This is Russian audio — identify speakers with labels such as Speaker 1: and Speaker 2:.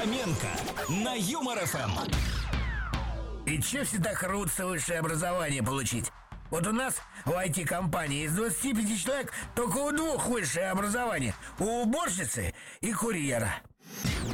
Speaker 1: Хоменко на Юмор ФМ.
Speaker 2: И че все так рвутся высшее образование получить? Вот у нас в IT-компании из 25 человек только у 2 высшее образование. У уборщицы и курьера.